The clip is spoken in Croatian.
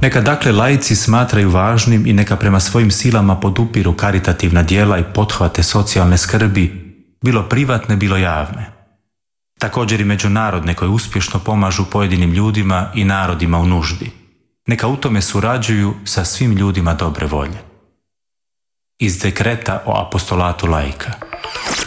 Neka dakle laici smatraju važnim i neka prema svojim silama podupiru karitativna djela i pothvate socijalne skrbi, bilo privatne, bilo javne. Također i međunarodne koje uspješno pomažu pojedinim ljudima i narodima u nuždi. Neka u tome surađuju sa svim ljudima dobre volje. Iz dekreta o apostolatu laika.